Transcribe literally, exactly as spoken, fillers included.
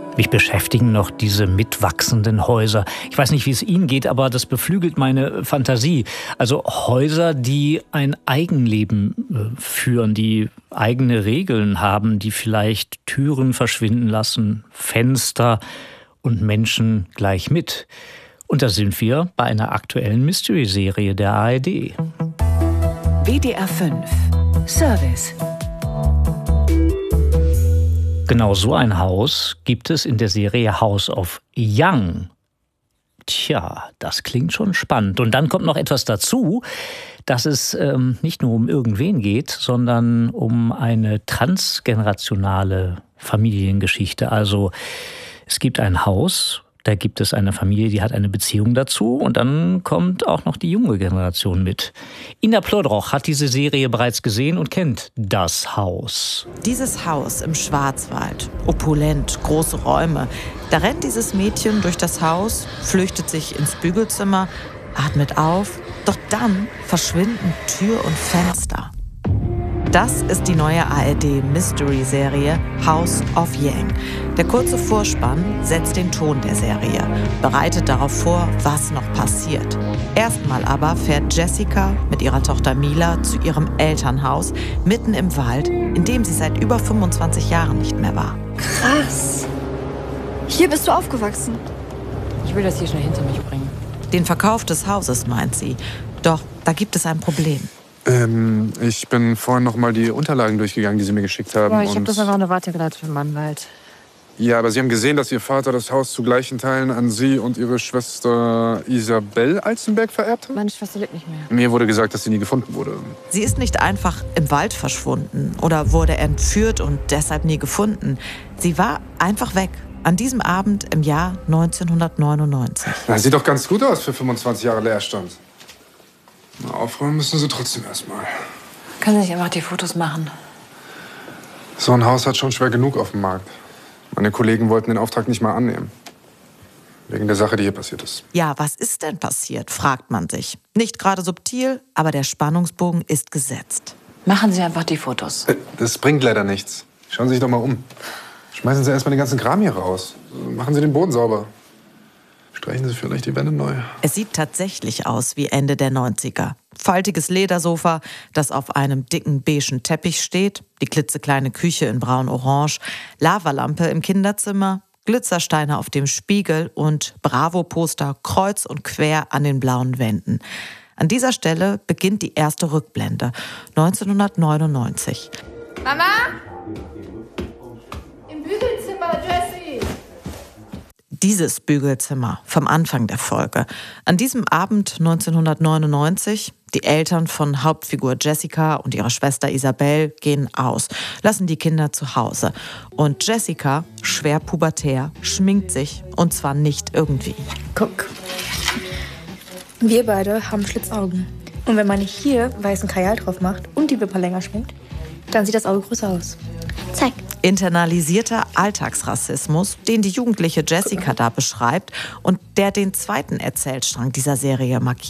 Mich beschäftigen noch diese mitwachsenden Häuser. Ich weiß nicht, wie es Ihnen geht, aber das beflügelt meine Fantasie. Also Häuser, die ein Eigenleben äh, führen, die eigene Regeln haben, die vielleicht Türen verschwinden lassen, Fenster und Menschen gleich mit. Und da sind wir bei einer aktuellen Mystery-Serie der A R D. W D R fünf Service. Genau so ein Haus gibt es in der Serie House of Young. Tja, das klingt schon spannend. Und dann kommt noch etwas dazu, dass es ähm, nicht nur um irgendwen geht, sondern um eine transgenerationale Familiengeschichte. Also es gibt ein Haus, da gibt es eine Familie, die hat eine Beziehung dazu und dann kommt auch noch die junge Generation mit. Ina Plodroch hat diese Serie bereits gesehen und kennt das Haus. Dieses Haus im Schwarzwald, opulent, große Räume. Da rennt dieses Mädchen durch das Haus, flüchtet sich ins Bügelzimmer, atmet auf, doch dann verschwinden Tür und Fenster. Das ist die neue A R D-Mystery-Serie House of Yang. Der kurze Vorspann setzt den Ton der Serie, bereitet darauf vor, was noch passiert. Erstmal aber fährt Jessica mit ihrer Tochter Mila zu ihrem Elternhaus mitten im Wald, in dem sie seit über fünfundzwanzig Jahren nicht mehr war. Krass. Hier bist du aufgewachsen. Ich will das hier schnell hinter mich bringen. Den Verkauf des Hauses meint sie. Doch da gibt es ein Problem. Ähm, ich bin vorhin noch mal die Unterlagen durchgegangen, die Sie mir geschickt haben. Ja, ich habe und das einfach eine weitergeleitet für den Anwalt. Ja, aber Sie haben gesehen, dass Ihr Vater das Haus zu gleichen Teilen an Sie und Ihre Schwester Isabel Alzenberg vererbt hat? Meine Schwester lebt nicht mehr. Mir wurde gesagt, dass sie nie gefunden wurde. Sie ist nicht einfach im Wald verschwunden oder wurde entführt und deshalb nie gefunden. Sie war einfach weg. An diesem Abend im Jahr neunzehnhundertneunundneunzig. Das sieht doch ganz gut aus für fünfundzwanzig Jahre Leerstand. Na, aufräumen müssen Sie trotzdem erstmal. Können Sie nicht einfach die Fotos machen? So ein Haus hat schon schwer genug auf dem Markt. Meine Kollegen wollten den Auftrag nicht mal annehmen. Wegen der Sache, die hier passiert ist. Ja, was ist denn passiert, fragt man sich. Nicht gerade subtil, aber der Spannungsbogen ist gesetzt. Machen Sie einfach die Fotos. Das bringt leider nichts. Schauen Sie sich doch mal um. Schmeißen Sie erstmal den ganzen Kram hier raus. Machen Sie den Boden sauber. Streichen Sie vielleicht die Wände neu. Es sieht tatsächlich aus wie Ende der neunziger. Faltiges Ledersofa, das auf einem dicken beigen Teppich steht, die klitzekleine Küche in braun-orange, Lavalampe im Kinderzimmer, Glitzersteine auf dem Spiegel und Bravo-Poster kreuz und quer an den blauen Wänden. An dieser Stelle beginnt die erste Rückblende, neunzehnhundertneunundneunzig. Mama? Im Bügelzimmer, Jessie! Dieses Bügelzimmer vom Anfang der Folge. An diesem Abend neunzehnhundertneunundneunzig, die Eltern von Hauptfigur Jessica und ihrer Schwester Isabel gehen aus, lassen die Kinder zu Hause. Und Jessica, schwer pubertär, schminkt sich, und zwar nicht irgendwie. Guck. Wir beide haben Schlitzaugen. Und wenn man hier weißen Kajal drauf macht und die Wimper länger schminkt, dann sieht das Auge größer aus. Zeig. Internalisierter Alltagsrassismus, den die jugendliche Jessica da beschreibt und der den zweiten Erzählstrang dieser Serie markiert.